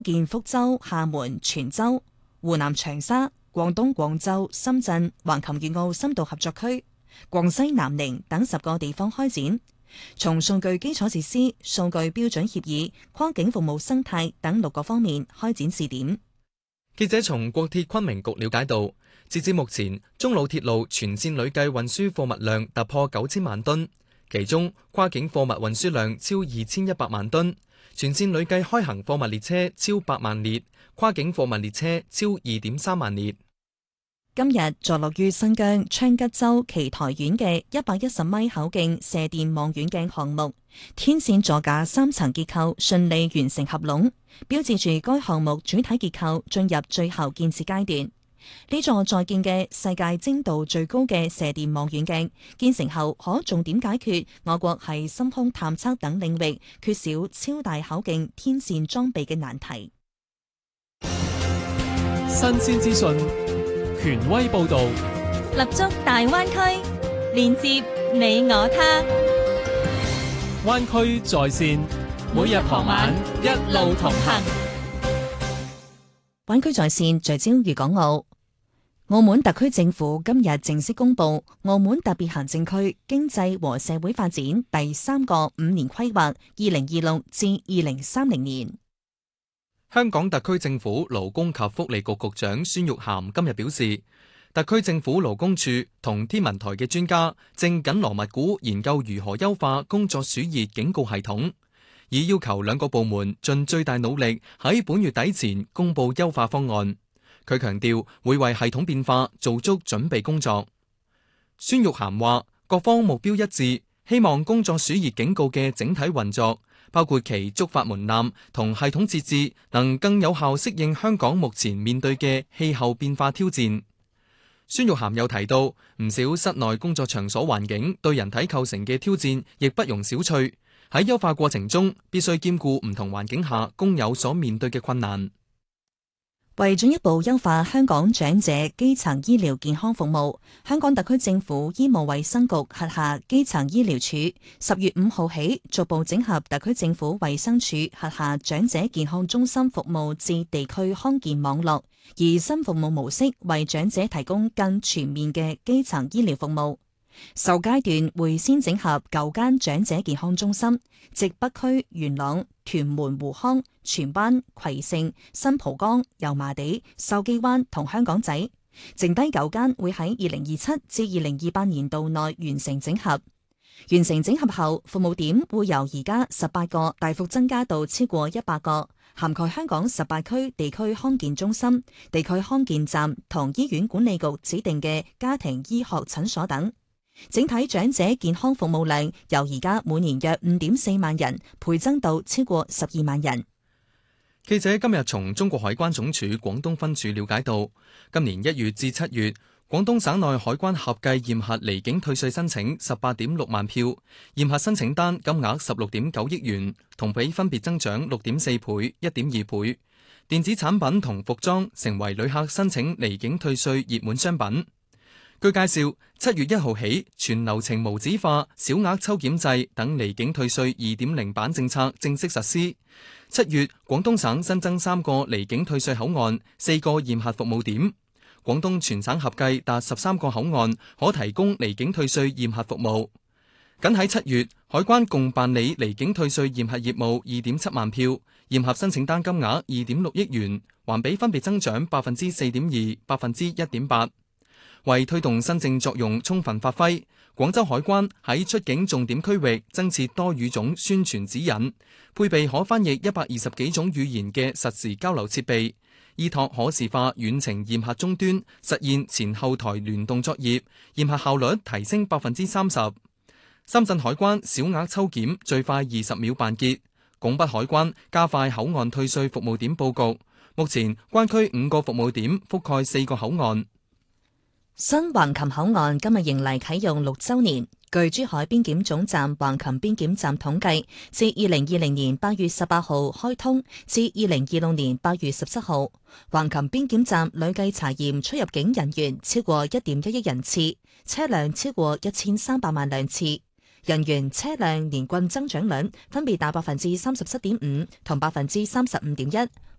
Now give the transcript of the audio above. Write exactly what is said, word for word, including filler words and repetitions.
建福州、廈門、泉州、湖南長沙、廣東廣州、深圳、橫琴粵澳深度合作區、廣西南寧等十個地方開展，從數據基礎設施、數據標準協議、跨境服務生態等六個方面開展試點。 記者從國鐵昆明局了解到，截至目前，中老鐵路全線累計運輸貨物量突破九千萬噸，其中跨境貨物運輸量超二千一百萬噸，全線累計開行貨物列車超八萬列，跨境貨物列車超二點三萬列。 今日坐落於新疆昌吉州奇台縣嘅一百一十米口徑射電望遠鏡項目，天線座架三層結構順利完成合攏，標誌住該項目主體結構進入最後建設階段。呢座在建嘅世界精度最高嘅射電望遠鏡建成後，可重點解決我國喺深空探測等領域缺少超大口徑天線裝備嘅難題。 新鮮資訊，權威報道， 立足大灣區，連接你我他。 灣區在線，每日傍晚一路同行。 灣區在線聚焦粵港澳。澳門特區政府今日正式公布澳門特別行政區經濟和社會發展第三個五年規劃，二零二六至二零三零年。 香港特區政府勞工及福利局局長孫玉菡今日表示，特區政府勞工處同天文台嘅專家正緊鑼密鼓研究如何優化工作暑熱警告系統，已要求兩個部門盡最大努力喺本月底前公布優化方案。佢強調會為系統變化做足準備工作。孫玉菡話，各方目標一致，希望工作暑熱警告嘅整體運作，包括其觸發門檻同系統設置，能更有效適應香港目前面對嘅氣候變化挑戰。孫玉菡又提到，唔少室內工作場所環境對人體構成嘅挑戰亦不容小覷，喺優化過程中必須兼顧唔同環境下工友所面對嘅困難。 為進一步優化香港長者基層醫療健康服務，香港特區政府醫務衛生局轄下基層醫療處十月五號起逐步整合特區政府衛生署轄下長者健康中心服務至地區康健網絡，以新服務模式為長者提供更全面嘅基層醫療服務。首階段會先整合九間長者健康中心，即北區、元朗、屯門湖康、荃灣、葵盛、新蒲崗、油麻地、筲箕灣同香港仔，剩低九間會喺二零二七至二零二八年度內完成整合。完成整合後，服務點會由而家十八個大幅增加到超過一百個，涵蓋香港十八區地區康健中心、地區康健站同醫院管理局指定嘅家庭醫學診所等。整體長者健康服務量由而家每年約五點四萬人倍增到超過十二萬人。 記者今日從中國海關總署廣東分署了解到，今年一月至七月，廣東省內海關合計驗核離境退稅申請十八點六萬票，驗核申請單金額十六點九億元，同比分別增長六點四倍、一點二倍。電子產品同服裝成為旅客申請離境退稅熱門商品。據介紹，七月一號起，全流程無紙化、小額抽檢制等離境退稅二點零版政策正式實施。七月，廣東省新增三個離境退稅口岸，四個驗核服務點。廣東全省合計達十三個口岸可提供離境退稅驗核服務。僅喺七月，海關共辦理離境退稅驗核業務二點七萬票，驗核申請單金額二點六億元，環比分別增長百分之四點二、百分之一點八。為推動新政作用充分發揮，廣州海關喺出境重點區域增設多語種宣傳指引，配備可翻譯一百二十幾種語言嘅實時交流設備，依託可視化遠程驗核終端，實現前後台聯動作業，驗核效率提升百分之三十。深圳海關小額抽檢最快二十秒辦結，拱北海關加快口岸退稅服務點佈局，目前關區五個服務點覆蓋四個口岸。 新橫琴口岸今日迎嚟啟用六週年。據珠海邊檢總站橫琴邊檢站統計，自二零二零年八月十八號開通至二零二六年八月十七號，橫琴邊檢站累計查驗出入境人員超過一點一億人次，車輛超過一千三百萬輛次，人員車輛年均增長率分別達百分之三十七點五同百分之三十五點一，